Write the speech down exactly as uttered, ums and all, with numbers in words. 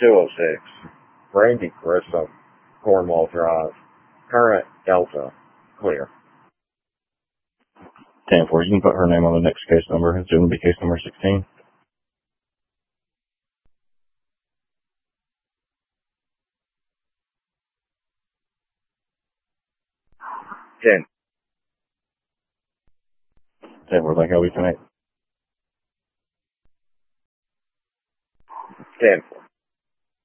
two oh six, Brandy Grissom, Cornwall Drive, current Delta, clear. ten four, you can put her name on the next case number. It's going to be case number sixteen. ten. ten four, thank you. I'll be tonight. ten.